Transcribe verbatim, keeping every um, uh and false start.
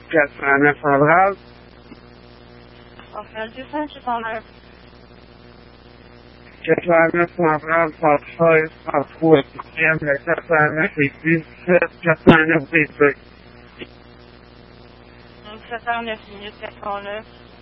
quatre cent neuf Andral. Enfin, deux cent soixante-neuf. quatre cent neuf Andral, trente-seize, trente-trois, sixième, le quatre cent neuf et dix-sept, quatre cent neuf D C. Donc, sept heures neuf minutes, quatre cent neuf.